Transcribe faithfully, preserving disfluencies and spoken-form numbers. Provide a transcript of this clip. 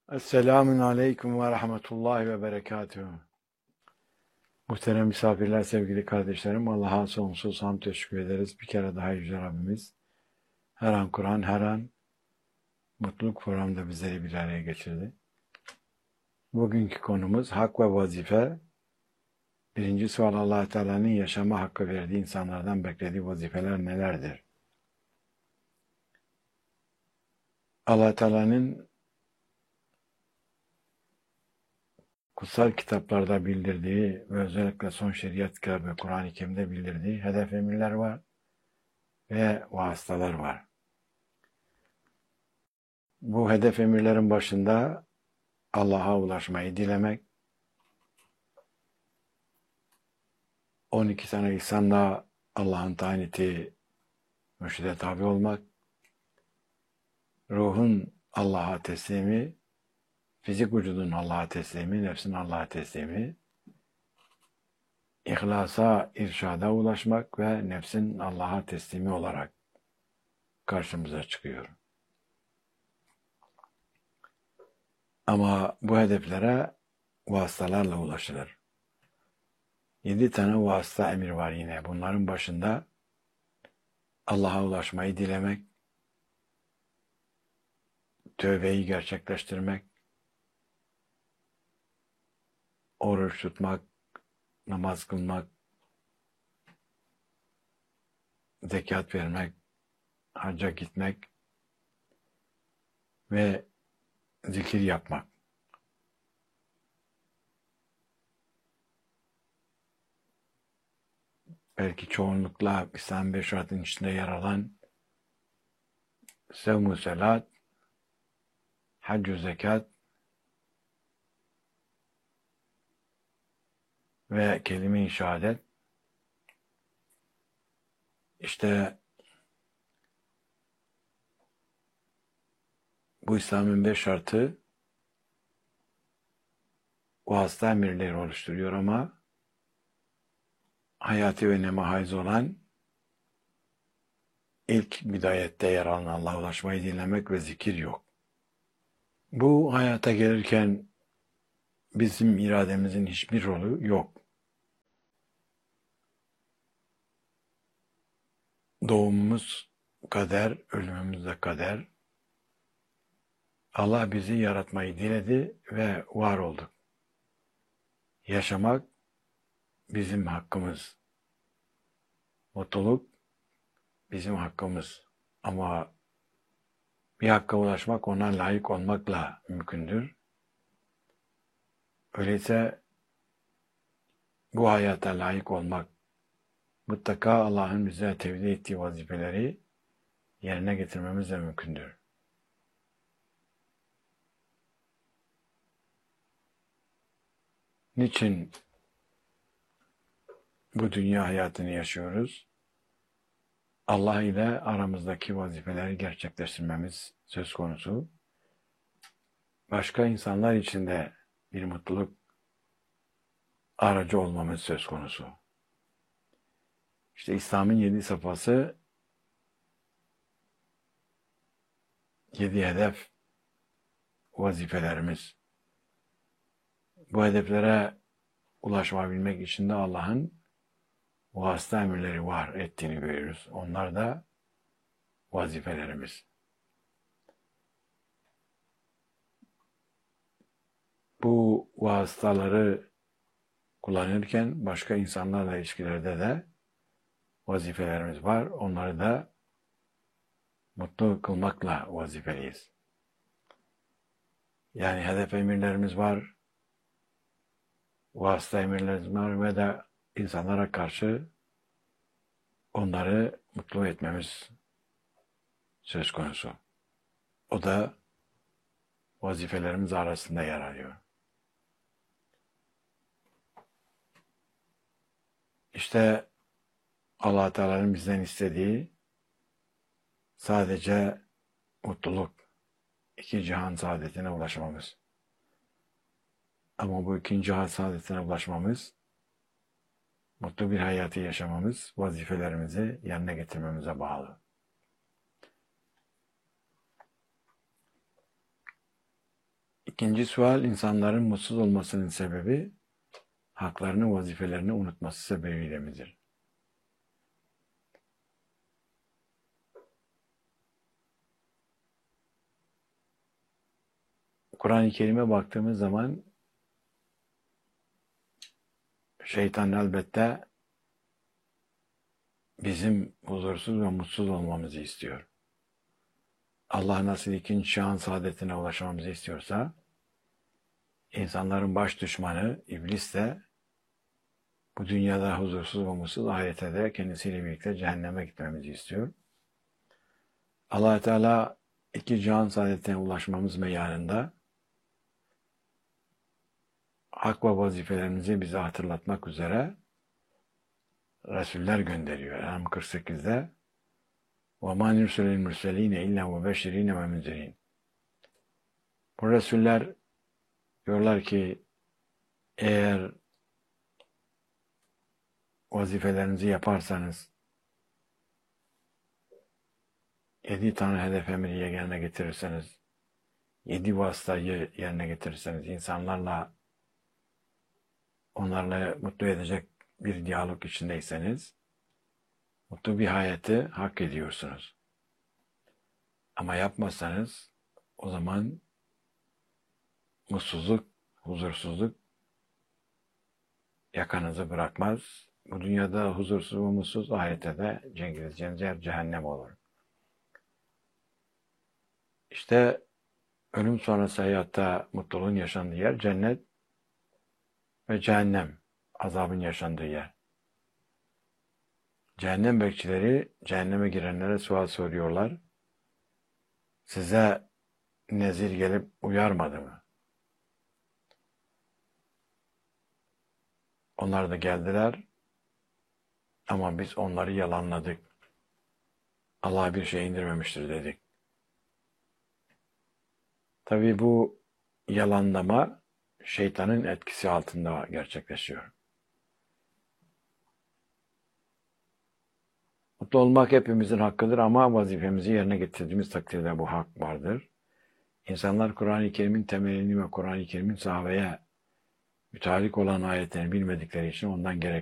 Esselamun Aleyküm ve Rahmetullahi ve Berekatühü. Muhterem misafirler, sevgili kardeşlerim, Allah'a sonsuz hamd teşekkür ederiz. Bir kere daha Yüce Rabbimiz her an Kur'an, her an mutluluk programında bizleri bir araya getirdi. Bugünkü konumuz hak ve vazife. Birinci sual, Allah Teala'nın yaşama hakkı verdiği insanlardan beklediği vazifeler nelerdir? Allah Teala'nın kutsal kitaplarda bildirdiği ve özellikle son şeriat kitabı ve Kur'an-ı Kerim'de bildirdiği hedef emirler var ve vasıtalar var. Bu hedef emirlerin başında Allah'a ulaşmayı dilemek, on iki tane ihsanla Allah'ın tayin ettiği mürşide tabi olmak, ruhun Allah'a teslimi, fizik vücudun Allah'a teslimi, nefsin Allah'a teslimi, ihlasa, irşada ulaşmak ve nefsin Allah'a teslimi olarak karşımıza çıkıyor. Ama bu hedeflere vasıtalarla ulaşılır. Yedi tane vasıta emir var yine. Bunların başında Allah'a ulaşmayı dilemek, tövbeyi gerçekleştirmek, oruç tutmak, namaz kılmak, zekat vermek, hacca gitmek ve zikir yapmak. Belki çoğunlukla İslam beş şartın içinde yer alan sevm-ü selat, hac-ı zekat ve kelime-i şehadet. İşte bu İslam'ın beş şartı vasıta emirleri oluşturuyor ama hayati öneme haiz olan ilk bidayette yer alan Allah'a ulaşmayı dinlemek ve zikir yok. Bu hayata gelirken bizim irademizin hiçbir rolü yok. Doğumumuz kader, ölümümüz de kader. Allah bizi yaratmayı diledi ve var olduk. Yaşamak bizim hakkımız. Mutluluk bizim hakkımız. Ama bir hakka ulaşmak ona layık olmakla mümkündür. Öyleyse bu hayata layık olmak, mutlaka Allah'ın bize tevdi ettiği vazifeleri yerine getirmemiz de mümkündür. Niçin bu dünya hayatını yaşıyoruz? Allah ile aramızdaki vazifeleri gerçekleştirmemiz söz konusu. Başka insanlar için de bir mutluluk aracı olmamız söz konusu. İşte İslam'ın yedi safhası, yedi hedef vazifelerimiz. Bu hedeflere ulaşabilmek için de Allah'ın vasıta emirleri var ettiğini görüyoruz. Onlar da vazifelerimiz. Bu vasıtaları kullanırken başka insanlarla ilişkilerde de vazifelerimiz var. Onları da mutlu kılmakla vazifeliyiz. Yani hedef emirlerimiz var, vasıta emirlerimiz var ve de insanlara karşı onları mutlu etmemiz söz konusu. O da vazifelerimiz arasında yer alıyor. İşte Allah Teala'nın bizden istediği sadece mutluluk, iki cihan saadetine ulaşmamız. Ama bu ikinci cihan saadetine ulaşmamız, mutlu bir hayatı yaşamamız, vazifelerimizi yerine getirmemize bağlı. İkinci sual, insanların mutsuz olmasının sebebi haklarını, vazifelerini unutması sebebiyle midir? Kur'an-ı Kerim'e baktığımız zaman şeytan elbette bizim huzursuz ve mutsuz olmamızı istiyor. Allah nasıl ikinci şahın saadetine ulaşmamızı istiyorsa, insanların baş düşmanı iblis de bu dünyada huzursuz ve mutsuz, ahirete de kendisiyle birlikte cehenneme gitmemizi istiyor. Allah Teala iki cihan saadetine ulaşmamız meyanında hak ve vazifelerimizi bize hatırlatmak üzere Resuller gönderiyor. En'am kırk sekizde وَمَا نُرْسِلِ الْمُرْسَلِينَ اِلَّا وَبَشِّرِينَ وَمُنْذِرِينَ. Bu Resuller diyorlar ki eğer vazifelerinizi yaparsanız, yedi tane hedef emriye yerine getirirseniz, yedi vasıtayı yerine getirirseniz, insanlarla onlarla mutlu edecek bir diyalog içindeyseniz, mutlu bir hayatı hak ediyorsunuz. Ama yapmazsanız o zaman mutsuzluk, huzursuzluk yakanızı bırakmaz. Bu dünyada huzursuz ve mutsuz, ahirette de cengiz yer cehennem olur. İşte ölüm sonrası hayatta mutluluğun yaşandığı yer cennet ve cehennem, azabın yaşandığı yer. Cehennem bekçileri cehenneme girenlere sual soruyorlar. Size nezir gelip uyarmadı mı? Onlar da geldiler ama biz onları yalanladık. Allah bir şey indirmemiştir dedik. Tabii bu yalanlama şeytanın etkisi altında gerçekleşiyor. Mutlu olmak hepimizin hakkıdır ama vazifemizi yerine getirdiğimiz takdirde bu hak vardır. İnsanlar Kur'an-ı Kerim'in temelini ve Kur'an-ı Kerim'in sahabeye mütalik olan ayetlerini bilmedikleri için ondan gerek